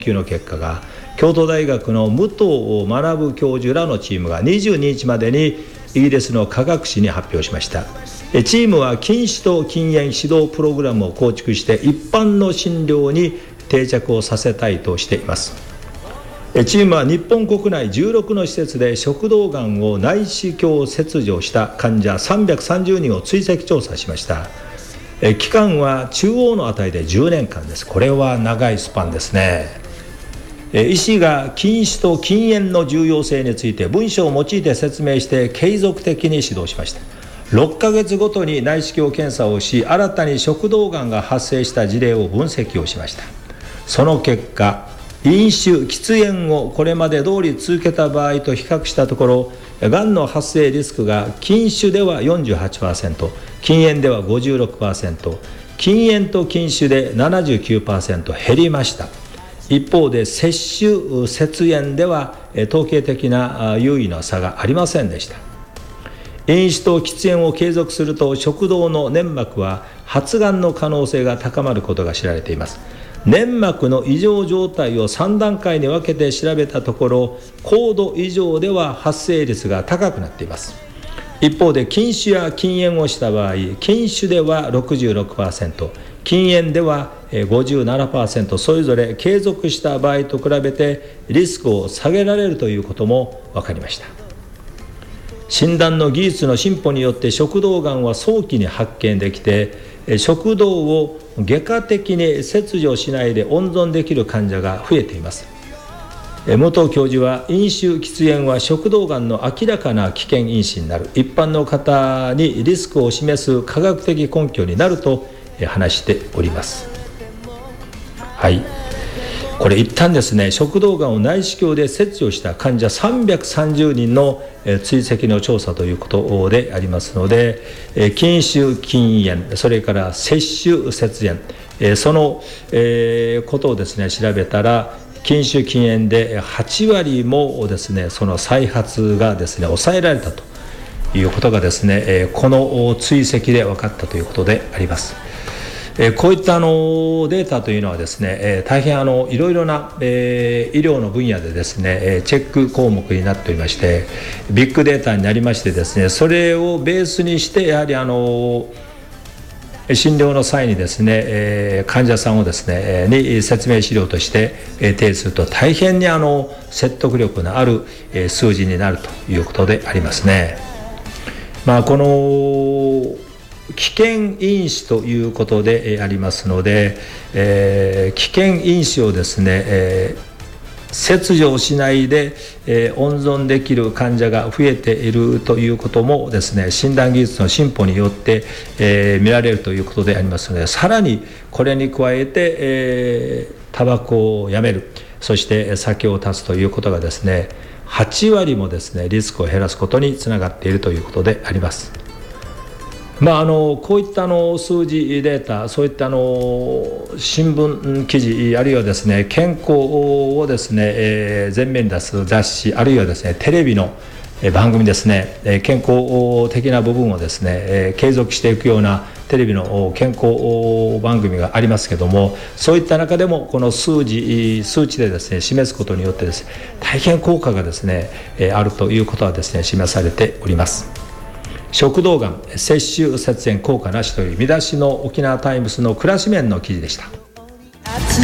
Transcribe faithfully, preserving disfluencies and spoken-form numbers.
究の結果が京都大学の武藤学教授らのチームがにじゅうににちまでにイギリスの科学誌に発表しました。チームは近視と禁煙指導プログラムを構築して一般の診療に定着をさせたいとしています。チームは日本国内じゅうろくの施設で食道がんを内視鏡切除した患者さんびゃくさんじゅうにんを追跡調査しました。期間は中央の値でじゅうねんかんです。これは長いスパンですね。医師が近視と禁煙の重要性について文章を用いて説明して継続的に指導しました。ろっかげつごとに内視鏡検査をし、新たに食道がんが発生した事例を分析をしました。その結果、飲酒喫煙をこれまで通り続けた場合と比較したところ、がんの発生リスクが禁酒では よんじゅうはちパーセント、禁煙では ごじゅうろくパーセント、禁煙と禁酒で ななじゅうきゅうパーセント 減りました。一方で摂取節煙では統計的な優位の差がありませんでした。飲酒と喫煙を継続すると食道の粘膜は発がんの可能性が高まることが知られています。粘膜の異常状態をさんだんかいに分けて調べたところ、高度以上では発生率が高くなっています。一方で禁酒や禁煙をした場合、禁酒では ろくじゅうろくパーセント、禁煙では ごじゅうななパーセント、それぞれ継続した場合と比べてリスクを下げられるということも分かりました。診断の技術の進歩によって食道がんは早期に発見できて、食道を外科的に切除しないで温存できる患者が増えています。武藤教授は、飲酒喫煙は食道がんの明らかな危険因子になる、一般の方にリスクを示す科学的根拠になると話しております。はい、これ一旦ですね、食道がんを内視鏡で切除した患者さんびゃくさんじゅうにんの追跡の調査ということでありますので、禁酒禁煙、それから摂取節煙、そのことをですね調べたら、禁酒禁煙ではちわりもですねその再発がですね抑えられたということがですね、この追跡で分かったということであります。こういったあのデータというのはですね、大変あのいろいろな医療の分野でですねチェック項目になっておりまして、ビッグデータになりましてですね、それをベースにしてやはりあの診療の際にですね患者さんをですねに説明資料として提出すると、大変にあの説得力のある数字になるということでありますね。まあこの危険因子ということでありますので、えー、危険因子をですね、えー、切除しないで、えー、温存できる患者が増えているということもですね、診断技術の進歩によって、えー、見られるということでありますので、さらにこれに加えて、えー、タバコをやめる、そして酒を断つということがですね、はちわりもですねリスクを減らすことにつながっているということであります。まあ、あのこういったあの数字データ、そういったあの新聞記事、あるいはですね健康をですね、えー、前面に出す雑誌、あるいはですねテレビの番組ですね、健康的な部分をですね、えー、継続していくようなテレビの健康番組がありますけども、そういった中でもこの数字数値でですね示すことによってですね、大変効果がですね、えー、あるということはですね示されております。食道がん摂取節煙効果なしという見出しの沖縄タイムスの暮らし面の記事でした。